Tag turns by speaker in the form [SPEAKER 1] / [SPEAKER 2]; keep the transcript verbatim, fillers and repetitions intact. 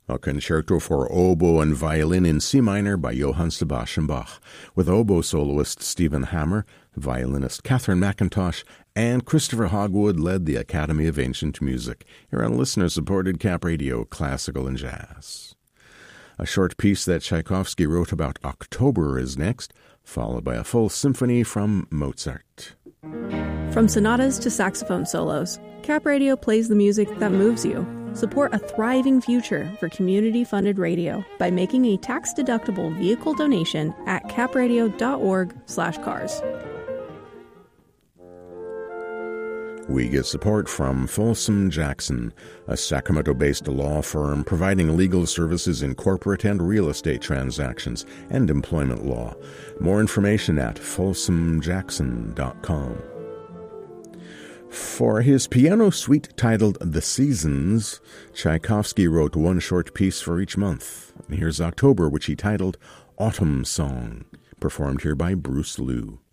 [SPEAKER 1] A concerto for oboe and violin in C minor by Johann Sebastian Bach, with oboe soloist Stephen Hammer, violinist Catherine McIntosh, and Christopher Hogwood led the Academy of Ancient Music, here on listener-supported Cap Radio Classical and Jazz. A short piece that Tchaikovsky wrote about October is next, followed by a full symphony from Mozart.
[SPEAKER 2] From sonatas to saxophone solos, Cap Radio plays the music that moves you. Support a thriving future for community-funded radio by making a tax-deductible vehicle donation at capradio.org slash cars.
[SPEAKER 1] We get support from Folsom Jackson, a Sacramento-based law firm providing legal services in corporate and real estate transactions and employment law. More information at folsom jackson dot com. For his piano suite titled The Seasons, Tchaikovsky wrote one short piece for each month. Here's October, which he titled Autumn Song, performed here by Bruce Liu.